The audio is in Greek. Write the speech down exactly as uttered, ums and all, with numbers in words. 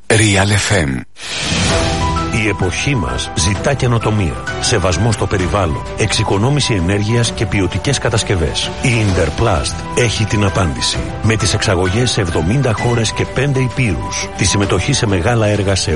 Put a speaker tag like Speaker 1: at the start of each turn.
Speaker 1: Real εφ εμ.
Speaker 2: Η εποχή μας ζητά καινοτομία, σεβασμό στο περιβάλλον, εξοικονόμηση ενέργειας και ποιοτικές κατασκευές. Η Interplast έχει την απάντηση. Με τις εξαγωγές σε εβδομήντα χώρες και πέντε υπήρους, τη συμμετοχή σε μεγάλα έργα σε